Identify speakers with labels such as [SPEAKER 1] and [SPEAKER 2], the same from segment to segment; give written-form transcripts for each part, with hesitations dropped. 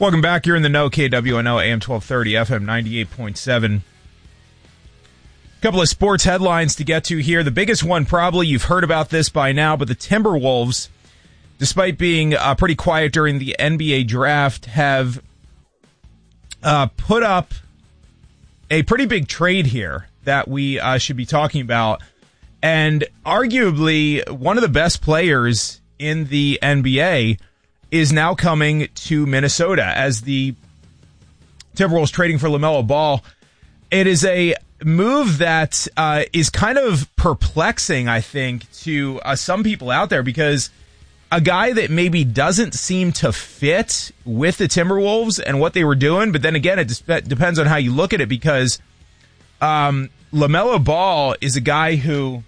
[SPEAKER 1] Welcome back. You're in the know, KWNO, AM 1230, FM 98.7. A couple of sports headlines to get to here. The biggest one, probably, you've heard about this by now, but the Timberwolves, despite being pretty quiet during the NBA draft, have put up a pretty big trade here that we should be talking about. And arguably, one of the best players in the NBA is now coming to Minnesota as the Timberwolves trading for LaMelo Ball. It is a move that is kind of perplexing, I think, to some people out there, because a guy that maybe doesn't seem to fit with the Timberwolves and what they were doing, but then again, it depends on how you look at it, because LaMelo Ball is a guy who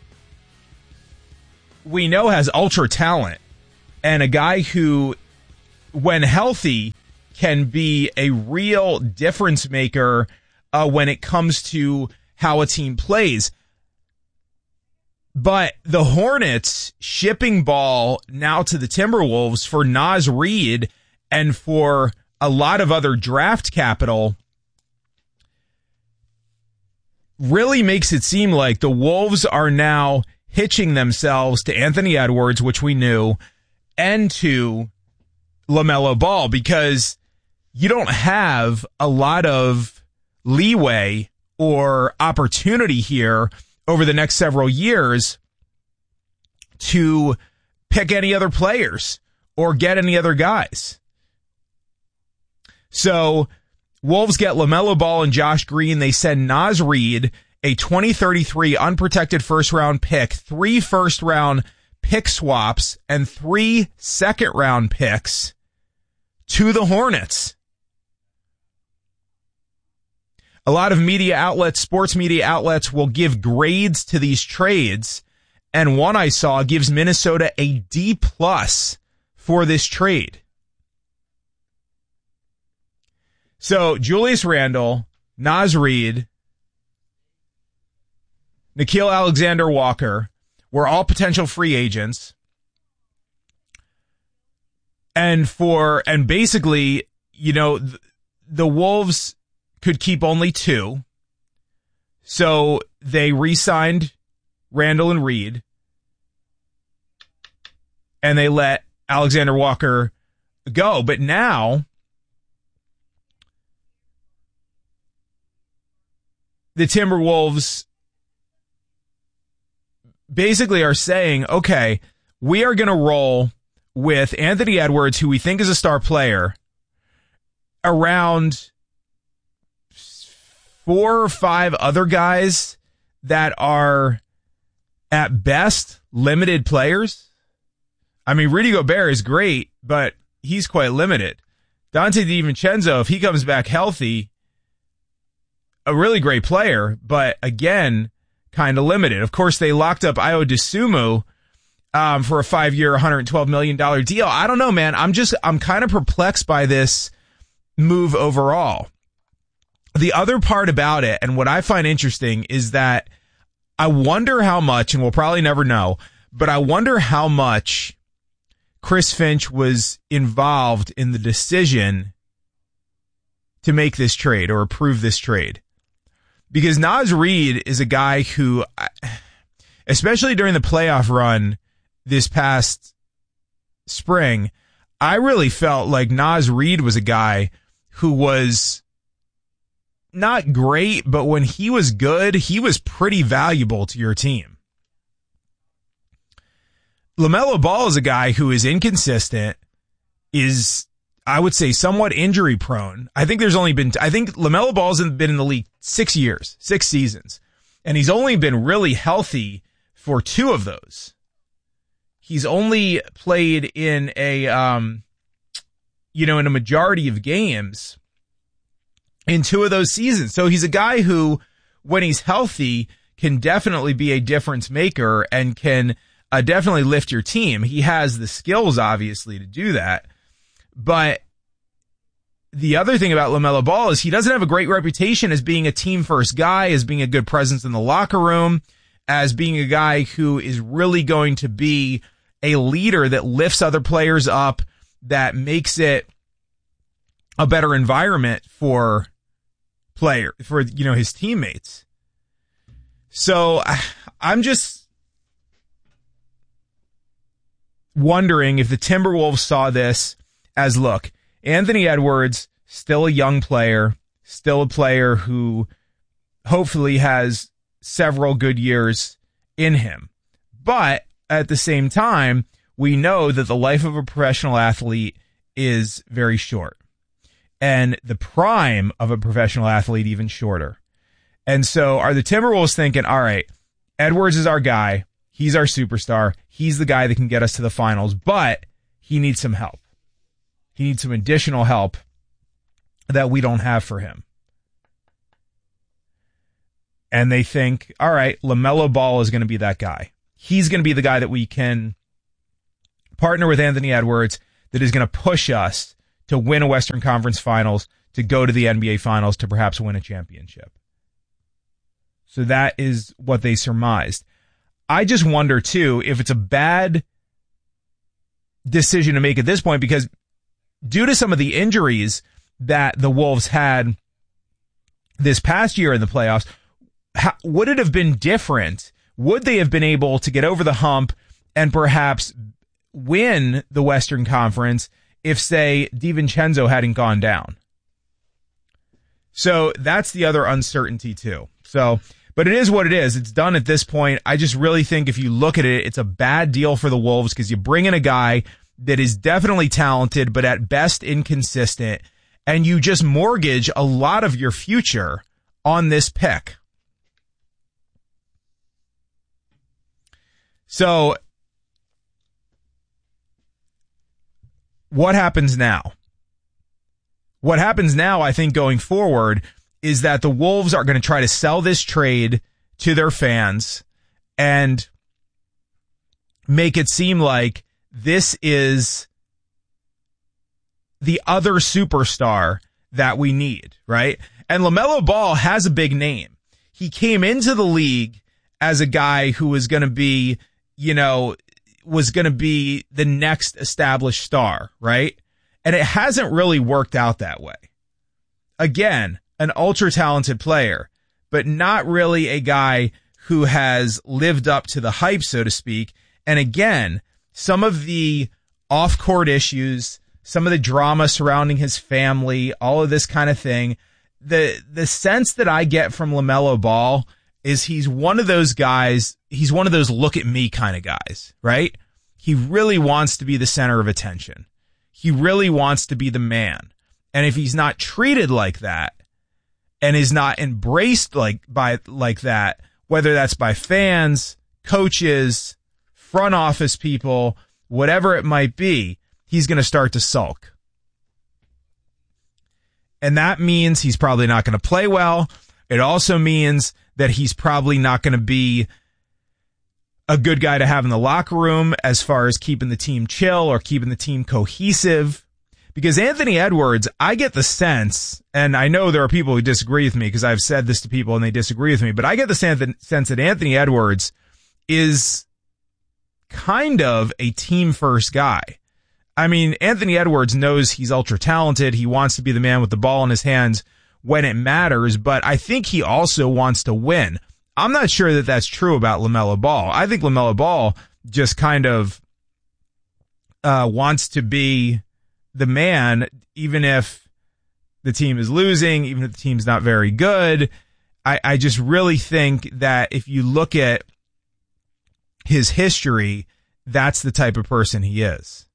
[SPEAKER 1] we know has ultra talent, and a guy who, when healthy, can be a real difference maker when it comes to how a team plays. But the Hornets shipping Ball now to the Timberwolves for Naz Reid and for a lot of other draft capital really makes it seem like the Wolves are now hitching themselves to Anthony Edwards, which we knew, and to LaMelo Ball, because you don't have a lot of leeway or opportunity here over the next several years to pick any other players or get any other guys. So Wolves get LaMelo Ball and Josh Green. They send Naz Reid, a 2033 unprotected first-round pick, 3 first-round pick swaps, and 3 second-round picks to the Hornets. A lot of media outlets, sports media outlets, will give grades to these trades, and one I saw gives Minnesota a D+ for this trade. So Julius Randle, Naz Reid, Nickeil Alexander-Walker were all potential free agents. And basically, you know, the Wolves could keep only 2. So they re-signed Randle and Reid, and they let Alexander Walker go. But now the Timberwolves basically are saying, okay, we are going to roll with Anthony Edwards, who we think is a star player, around 4 or 5 other guys that are at best limited players. I mean, Rudy Gobert is great, but he's quite limited. Dante DiVincenzo, if he comes back healthy, a really great player, but again, kind of limited. Of course, they locked up Ayo Dosunmu for a 5-year, $112 million deal. I don't know, man. I'm kind of perplexed by this move overall. The other part about it, and what I find interesting, is that I wonder how much, and we'll probably never know, but I wonder how much Chris Finch was involved in the decision to make this trade or approve this trade. Because Naz Reid is a guy who, especially during the playoff run this past spring, I really felt like Naz Reid was a guy who was not great, but when he was good, he was pretty valuable to your team. LaMelo Ball is a guy who is inconsistent, is, I would say, somewhat injury prone. I think LaMelo Ball's been in the league 6 years, 6 seasons, and he's only been really healthy for 2 of those. He's only played in in a majority of games in 2 of those seasons. So he's a guy who, when he's healthy, can definitely be a difference maker and can definitely lift your team. He has the skills, obviously, to do that. But the other thing about LaMelo Ball is he doesn't have a great reputation as being a team-first guy, as being a good presence in the locker room, as being a guy who is really going to be a leader that lifts other players up, that makes it a better environment for his teammates. So I'm just wondering if the Timberwolves saw this as, look, Anthony Edwards, still a young player, still a player who hopefully has several good years in him. But at the same time, we know that the life of a professional athlete is very short, and the prime of a professional athlete even shorter. And so are the Timberwolves thinking, all right, Edwards is our guy. He's our superstar. He's the guy that can get us to the finals, but he needs some help. He needs some additional help that we don't have for him. And they think, all right, LaMelo Ball is going to be that guy. He's going to be the guy that we can partner with Anthony Edwards, that is going to push us to win a Western Conference Finals, to go to the NBA Finals, to perhaps win a championship. So that is what they surmised. I just wonder, too, if it's a bad decision to make at this point, because due to some of the injuries that the Wolves had this past year in the playoffs, would it have been different? Would they have been able to get over the hump and perhaps win the Western Conference if, say, DiVincenzo hadn't gone down? So that's the other uncertainty, too. So, but it is what it is. It's done at this point. I just really think if you look at it, it's a bad deal for the Wolves, because you bring in a guy that is definitely talented, but at best inconsistent, and you just mortgage a lot of your future on this pick. So what happens now? What happens now, I think, going forward, is that the Wolves are going to try to sell this trade to their fans and make it seem like this is the other superstar that we need, right? And LaMelo Ball has a big name. He came into the league as a guy who was going to be, was going to be the next established star, right? And it hasn't really worked out that way. Again, an ultra talented player, but not really a guy who has lived up to the hype, so to speak. And again, some of the off-court issues, some of the drama surrounding his family, all of this kind of thing, the sense that I get from LaMelo Ball is he's one of those guys, he's one of those look at me kind of guys, right? He really wants to be the center of attention. He really wants to be the man. And if he's not treated like that and is not embraced like that, whether that's by fans, coaches, front office people, whatever it might be, he's going to start to sulk. And that means he's probably not going to play well. It also means that he's probably not going to be a good guy to have in the locker room as far as keeping the team chill or keeping the team cohesive. Because Anthony Edwards, I get the sense, and I know there are people who disagree with me because I've said this to people and they disagree with me, but I get the sense that Anthony Edwards is kind of a team-first guy. I mean, Anthony Edwards knows he's ultra-talented. He wants to be the man with the ball in his hands when it matters, but I think he also wants to win. I'm not sure that that's true about LaMelo Ball. I think LaMelo Ball just kind of wants to be the man, even if the team is losing, even if the team's not very good. I just really think that if you look at his history, that's the type of person he is.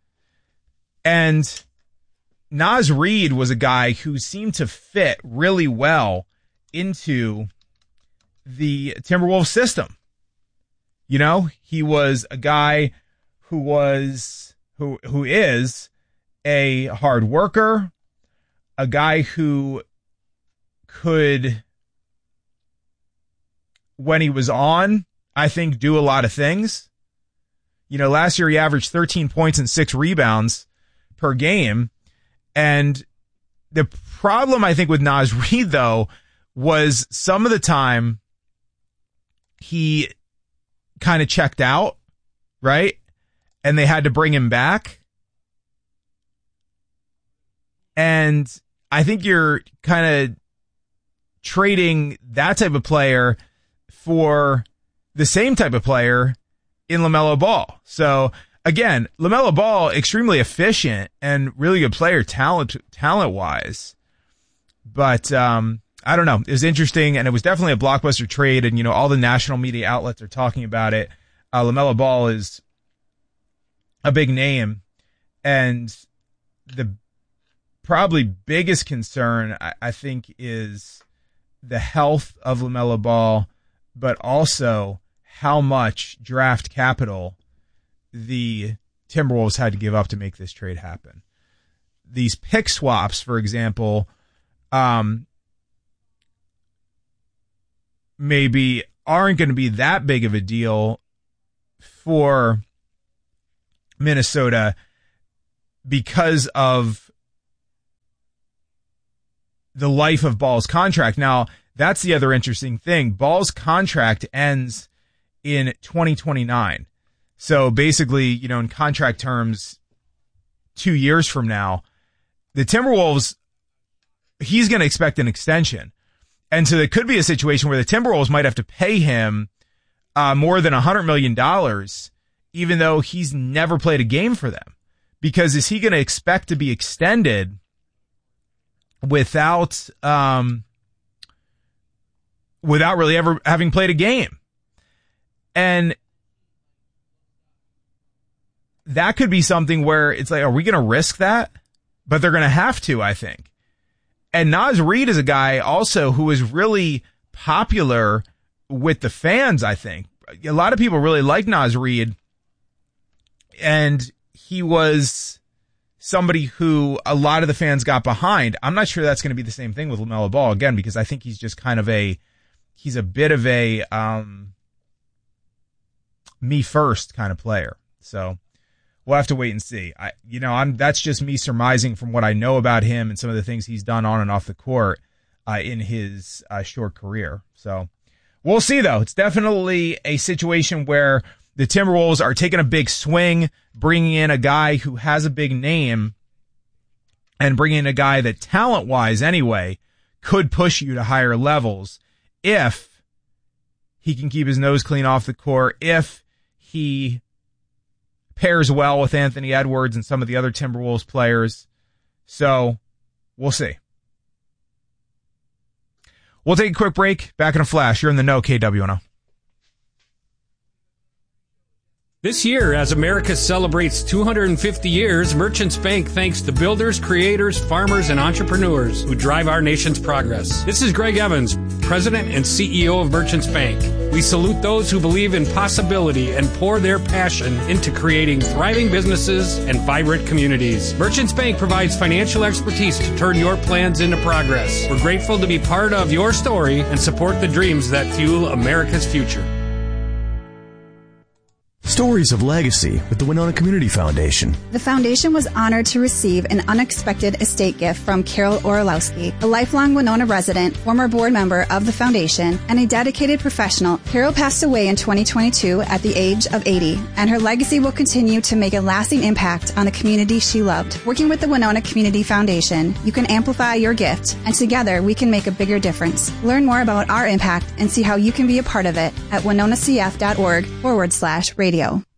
[SPEAKER 1] And Naz Reid was a guy who seemed to fit really well into the Timberwolves system. He was a guy who is a hard worker, a guy who could, when he was on, I think, do a lot of things. Last year he averaged 13 points and 6 rebounds per game. And the problem, I think, with Naz Reid, though, was some of the time he kind of checked out, right? And they had to bring him back. And I think you're kind of trading that type of player for the same type of player in LaMelo Ball. So again, LaMelo Ball, extremely efficient and really good player, talent-wise. But I don't know. It was interesting, and it was definitely a blockbuster trade, and, all the national media outlets are talking about it. LaMelo Ball is a big name, and the probably biggest concern, I think, is the health of LaMelo Ball, but also how much draft capital the Timberwolves had to give up to make this trade happen. These pick swaps, for example, maybe aren't going to be that big of a deal for Minnesota because of the life of Ball's contract. Now, that's the other interesting thing. Ball's contract ends in 2029. So basically, in contract terms, 2 years from now, the Timberwolves, he's going to expect an extension. And so there could be a situation where the Timberwolves might have to pay him more than $100 million, even though he's never played a game for them. Because is he going to expect to be extended without really ever having played a game? And that could be something where it's like, are we going to risk that? But they're going to have to, I think. And Naz Reid is a guy also who is really popular with the fans, I think. A lot of people really like Naz Reid. And he was somebody who a lot of the fans got behind. I'm not sure that's going to be the same thing with LaMelo Ball, again, because I think he's just kind of he's a bit of a me first kind of player. So we'll have to wait and see. That's just me surmising from what I know about him and some of the things he's done on and off the court in his short career. So we'll see, though. It's definitely a situation where the Timberwolves are taking a big swing, bringing in a guy who has a big name and bringing in a guy that talent-wise anyway could push you to higher levels if he can keep his nose clean off the court, if he pairs well with Anthony Edwards and some of the other Timberwolves players. So we'll see. We'll take a quick break. Back in a flash. You're in the know, KWNO.
[SPEAKER 2] This year, as America celebrates 250 years, Merchants Bank thanks the builders, creators, farmers, and entrepreneurs who drive our nation's progress. This is Greg Evans, President and CEO of Merchants Bank. We salute those who believe in possibility and pour their passion into creating thriving businesses and vibrant communities. Merchants Bank provides financial expertise to turn your plans into progress. We're grateful to be part of your story and support the dreams that fuel America's future.
[SPEAKER 3] Stories of Legacy with the Winona Community Foundation.
[SPEAKER 4] The foundation was honored to receive an unexpected estate gift from Carol Orlowski, a lifelong Winona resident, former board member of the foundation, and a dedicated professional. Carol passed away in 2022 at the age of 80, and her legacy will continue to make a lasting impact on the community she loved. Working with the Winona Community Foundation, you can amplify your gift, and together we can make a bigger difference. Learn more about our impact and see how you can be a part of it at winonacf.org/radio.